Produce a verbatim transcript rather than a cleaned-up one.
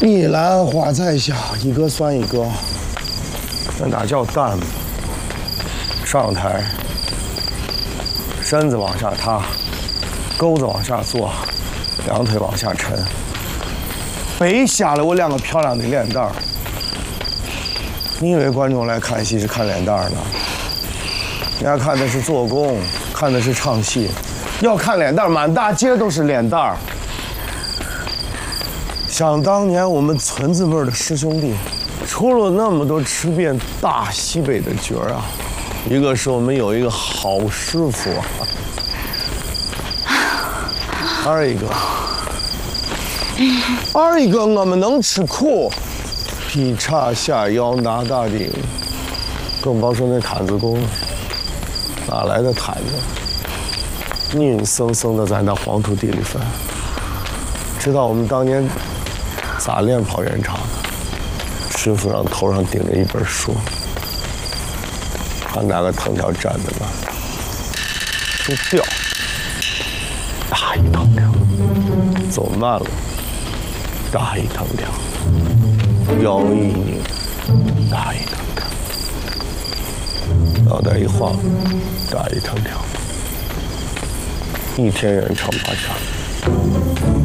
碧兰花在下，一个算一个。那哪叫担子？上台，身子往下塌，钩子往下坐，两腿往下沉，白瞎了我两个漂亮的脸蛋儿。你以为观众来看戏是看脸蛋儿呢？人家看的是做工，看的是唱戏。要看脸蛋儿，满大街都是脸蛋儿。想当年我们村子辈儿的师兄弟，出了那么多吃遍大西北的角儿啊，一个是我们有一个好师傅啊，二一个，二一个我们能吃苦，劈叉下腰拿大顶，更甭说那摊子工了，哪来的摊子？硬生生的在那黄土地里翻。知道我们当年咋练跑圆场的？师傅让头上顶着一本书，还拿个藤条站着呢，就吊，打一藤条，走慢了，打一藤条，腰一拧，打一藤条，脑袋一晃，打一藤条，一天圆场八场。